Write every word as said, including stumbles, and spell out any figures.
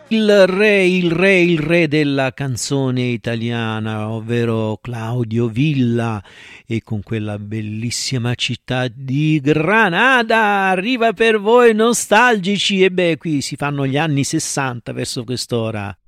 Il re, il re, il re della canzone italiana, ovvero Claudio Villa, e con quella bellissima città di Granada arriva per voi nostalgici. E beh, qui si fanno gli anni sessanta verso quest'ora.